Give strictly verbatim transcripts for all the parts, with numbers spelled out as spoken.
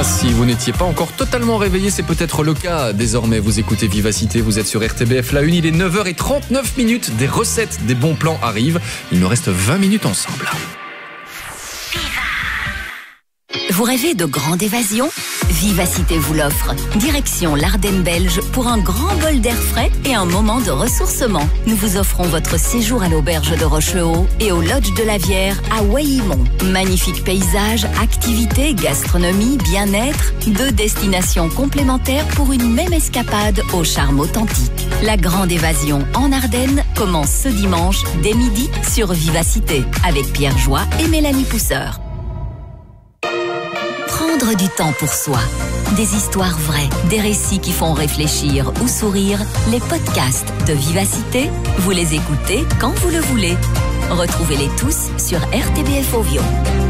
Ah, si vous n'étiez pas encore totalement réveillé, c'est peut-être le cas. Désormais, vous écoutez Vivacité, vous êtes sur R T B F La Une, il est neuf heures trente-neuf minutes, des recettes, des bons plans arrivent. Il nous reste vingt minutes ensemble. Vous rêvez de grande évasion ? Vivacité vous l'offre. Direction l'Ardenne belge pour un grand bol d'air frais et un moment de ressourcement. Nous vous offrons votre séjour à l'auberge de Rochehaut et au lodge de la Vière à Waillimont. Magnifiques paysages, activités, gastronomie, bien-être, deux destinations complémentaires pour une même escapade au charme authentique. La grande évasion en Ardennes commence ce dimanche dès midi sur Vivacité avec Pierre Joie et Mélanie Pousseur. Prendre du temps pour soi. Des histoires vraies, des récits qui font réfléchir ou sourire. Les podcasts de Vivacité, vous les écoutez quand vous le voulez. Retrouvez-les tous sur R T B F Ovio.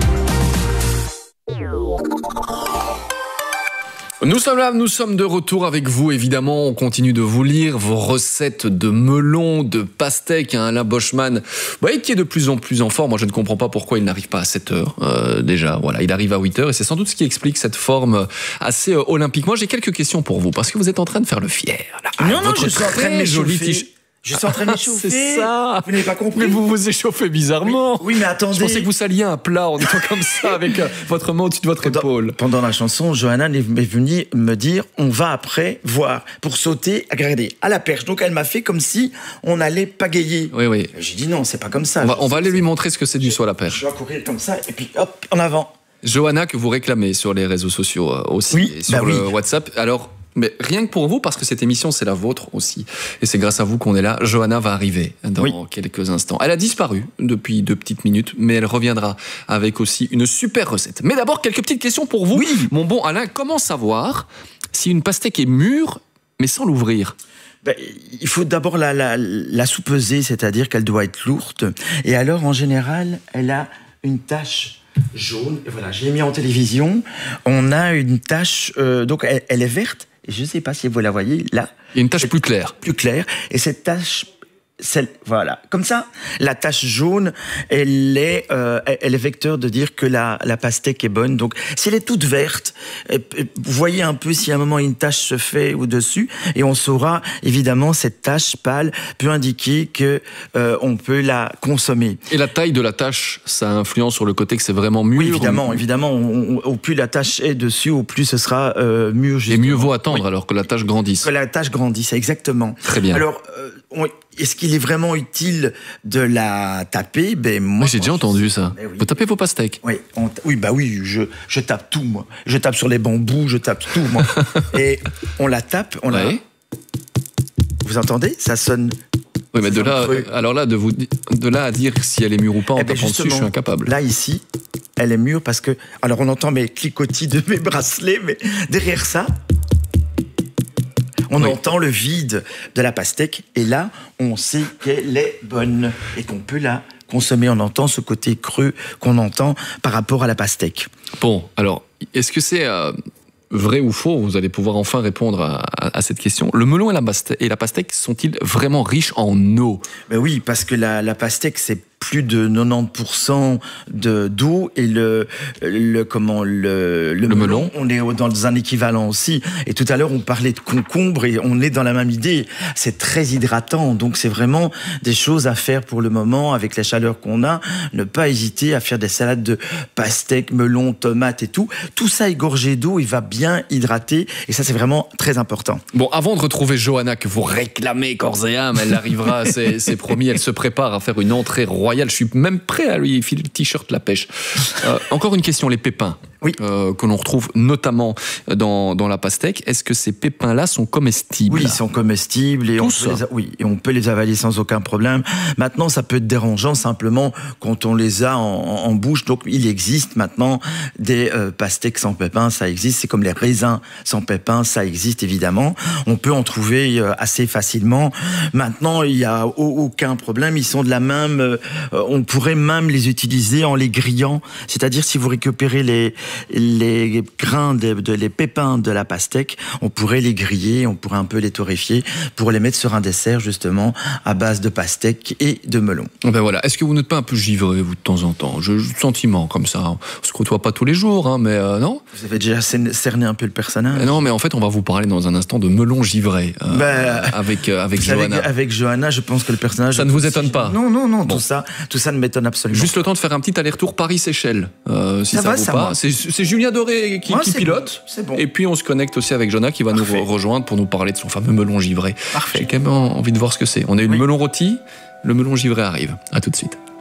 Nous sommes là, nous sommes de retour avec vous, évidemment. On continue de vous lire vos recettes de melon, de pastèque. Hein, Alain Boschman, vous voyez, qui est de plus en plus en forme. Moi, je ne comprends pas pourquoi il n'arrive pas à sept heures. Euh, déjà, voilà, il arrive à huit heures et c'est sans doute ce qui explique cette forme assez euh, olympique. Moi, j'ai quelques questions pour vous parce que vous êtes en train de faire le fier. Là. Non, ah, non, je suis en train de m'échauffer. T- Je suis en train de m'échauffer. C'est ça. Vous n'avez pas compris. Mais vous vous échauffez bizarrement. Oui, oui, mais attendez. Je pensais que vous saliez un plat en étant comme ça avec euh, votre main au-dessus de votre pendant, épaule. Pendant la chanson, Johanna est venue me dire on va après voir pour sauter, regardez, à la perche. Donc elle m'a fait comme si on allait pagayer. Oui, oui. J'ai dit non, c'est pas comme ça. On va, on va aller lui montrer ce que c'est du saut à la perche. Je dois courir comme ça et puis hop, en avant. Johanna, que vous réclamez sur les réseaux sociaux aussi, oui, et sur bah le oui. WhatsApp. Alors, mais rien que pour vous, parce que cette émission, c'est la vôtre aussi. Et c'est grâce à vous qu'on est là. Johanna va arriver dans oui. quelques instants. Elle a disparu depuis deux petites minutes, mais elle reviendra avec aussi une super recette. Mais d'abord, quelques petites questions pour vous. Oui. Mon bon Alain, comment savoir si une pastèque est mûre, mais sans l'ouvrir ? Ben, il faut d'abord la, la, la soupeser, c'est-à-dire qu'elle doit être lourde. Et alors, en général, elle a une tache jaune. Et voilà, je l'ai mis en télévision. On a une tache, euh, donc elle, elle est verte. Et je ne sais pas si vous la voyez, là. Il y a une tache plus claire. Plus claire. Et cette tache, celle, voilà. Comme ça, la tache jaune, elle est, euh, elle est vecteur de dire que la, la pastèque est bonne. Donc, si elle est toute verte, vous voyez un peu si à un moment une tache se fait au-dessus. Et on saura, évidemment, cette tache pâle peut indiquer que euh, on peut la consommer. Et la taille de la tache, ça influence sur le côté que c'est vraiment mûr. Oui, évidemment, ou... évidemment. On, on, au plus la tache est dessus, au plus ce sera euh, mûr. Justement. Et mieux vaut attendre oui. alors que la tache grandisse. Que la tache grandisse, exactement. Très bien. Alors, euh, on, est-ce qu'il est vraiment utile de la taper? Ben moi, oui, j'ai déjà entendu ça. Ben oui. Vous tapez vos pastèques? Oui, on, oui, bah oui, je, je tape tout moi. Je tape sur les bambous, je tape tout moi. Et on la tape, on ouais. la. Vous entendez? Ça sonne. Oui, mais de là, creux. alors là, de vous, de là à dire si elle est mûre ou pas en eh ben tapant dessus, je suis incapable. Là ici, elle est mûre parce que, alors on entend mes cliquetis de mes bracelets, mais derrière ça. On oui. entend le vide de la pastèque et là, on sait qu'elle est bonne et qu'on peut la consommer. On entend ce côté creux qu'on entend par rapport à la pastèque. Bon, alors, est-ce que c'est euh, vrai ou faux? Vous allez pouvoir enfin répondre à, à, à cette question. Le melon et la, pastèque, et la pastèque sont-ils vraiment riches en eau? Ben oui, parce que la, la pastèque, c'est plus de quatre-vingt-dix pour cent de, d'eau et le, le, comment, le, le, le melon, melon, on est dans un équivalent aussi. Et tout à l'heure, on parlait de concombre et on est dans la même idée. C'est très hydratant. Donc, c'est vraiment des choses à faire pour le moment avec la chaleur qu'on a. Ne pas hésiter à faire des salades de pastèque, melon, tomates et tout. Tout ça est gorgé d'eau. Il va bien hydrater. Et ça, c'est vraiment très important. Bon, avant de retrouver Johanna, que vous réclamez corps et âme, elle arrivera, c'est, c'est promis. Elle se prépare à faire une entrée royale. Je suis même prêt à lui filer le t-shirt La Pêche. Euh, encore une question, les pépins oui. euh, que l'on retrouve notamment dans, dans la pastèque. Est-ce que ces pépins-là sont comestibles? Oui, ils sont comestibles et on, peut les, oui, et on peut les avaler sans aucun problème. Maintenant, ça peut être dérangeant simplement quand on les a en, en bouche. Donc, il existe maintenant des euh, pastèques sans pépins, ça existe. C'est comme les raisins sans pépins, ça existe évidemment. On peut en trouver euh, assez facilement. Maintenant, il n'y a aucun problème. Ils sont de la même... Euh, on pourrait même les utiliser en les grillant. C'est-à-dire, si vous récupérez les, les grains, de, de, les pépins de la pastèque, on pourrait les griller, on pourrait un peu les torréfier pour les mettre sur un dessert justement à base de pastèque et de melon. Ben voilà. Est-ce que vous n'êtes pas un peu givré, vous, de temps en temps? J'ai le sentiment comme ça. On se côtoie pas tous les jours, hein, mais euh, non. Vous avez déjà cerné un peu le personnage. Non, mais en fait, on va vous parler dans un instant de melon givré euh, ben, avec euh, avec Johanna. Avec, avec Johanna, je pense que le personnage. Ça ne vous étonne pas? Non, non, non. Bon. Tout ça, tout ça ne m'étonne absolument. Juste le temps de faire un petit aller-retour Paris-Seychelles, euh, si ça, ça va, vous ça pas. C'est Julien Doré qui, Moi, qui pilote. Bon. Bon. Et puis on se connecte aussi avec Johanna qui va Parfait. nous rejoindre pour nous parler de son fameux melon givré. Parfait. J'ai quand même envie de voir ce que c'est. On a eu oui. le melon rôti, le melon givré arrive. À tout de suite.